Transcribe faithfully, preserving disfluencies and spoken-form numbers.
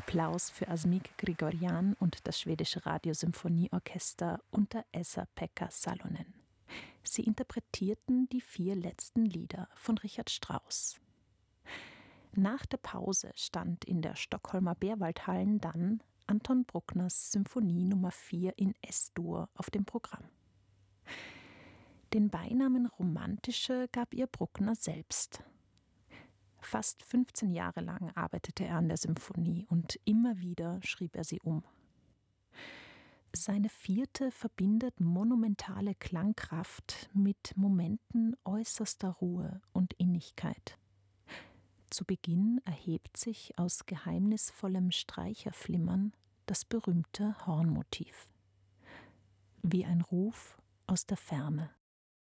Applaus für Asmik Grigoryan und das schwedische Radiosymphonieorchester unter Esa-Pekka Salonen. Sie interpretierten die vier letzten Lieder von Richard Strauss. Nach der Pause stand in der Stockholmer Berwaldhallen dann Anton Bruckners Symphonie Nummer vier in S-Dur auf dem Programm. Den Beinamen Romantische gab ihr Bruckner selbst. Fast fünfzehn Jahre lang arbeitete er an der Symphonie und immer wieder schrieb er sie um. Seine vierte verbindet monumentale Klangkraft mit Momenten äußerster Ruhe und Innigkeit. Zu Beginn erhebt sich aus geheimnisvollem Streicherflimmern das berühmte Hornmotiv. Wie ein Ruf aus der Ferne.